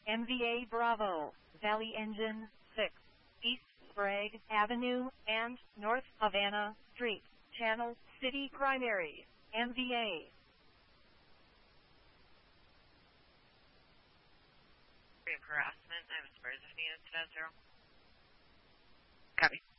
MVA Bravo, Valley Engine 6, East Sprague Avenue and North Havana Street, Channel City Primary, MVA. Harassment, I have Spurs if needed, 0. Copy.